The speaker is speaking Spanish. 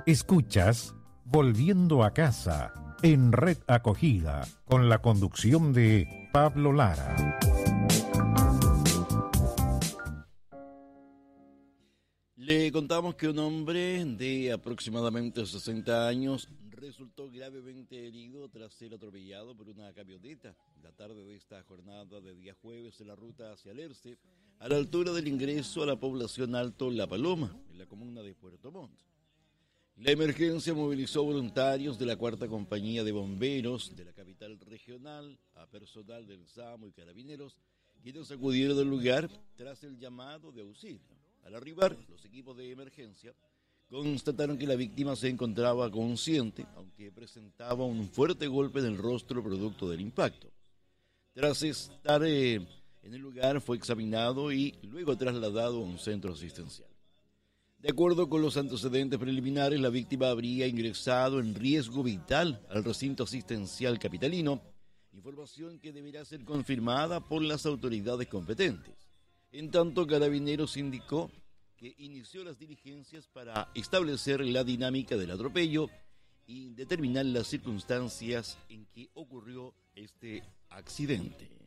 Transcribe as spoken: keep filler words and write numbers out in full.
Escuchas Volviendo a Casa en Red Acogida con la conducción de Pablo Lara. Le contamos que un hombre de aproximadamente sesenta años resultó gravemente herido tras ser atropellado por una camioneta la tarde de esta jornada de día jueves en la ruta hacia Alerce, a la altura del ingreso a la población Alto La Paloma, en la comuna de Puerto Montt. La emergencia movilizó voluntarios de la cuarta compañía de bomberos de la capital regional, a personal del SAMU y carabineros, quienes acudieron al lugar tras el llamado de auxilio. Al arribar, los equipos de emergencia constataron que la víctima se encontraba consciente, aunque presentaba un fuerte golpe en el rostro producto del impacto. Tras estar eh, en el lugar, fue examinado y luego trasladado a un centro asistencial. De acuerdo con los antecedentes preliminares, la víctima habría ingresado en riesgo vital al recinto asistencial capitalino, información que deberá ser confirmada por las autoridades competentes. En tanto, Carabineros indicó que inició las diligencias para establecer la dinámica del atropello y determinar las circunstancias en que ocurrió este accidente.